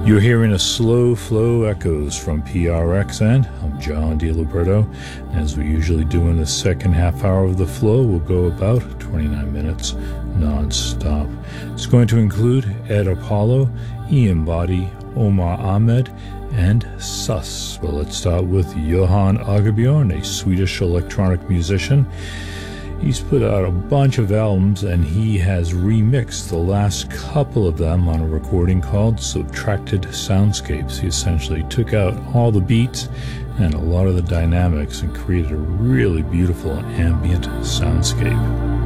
You're hearing a slow flow echoes from PRXN. I'm John DiLiberto. As we usually do in the second half hour of the flow, we'll go about 29 minutes non-stop. It's going to include Ed Apollo, Ian Body, Omar Ahmed, and Sus. Well, let's start with Johan Agerbjorn, a Swedish electronic musician. He's put out a bunch of albums, and he has remixed the last couple of them on a recording called Subtracted Soundscapes. He essentially took out all the beats and a lot of the dynamics and created a really beautiful ambient soundscape.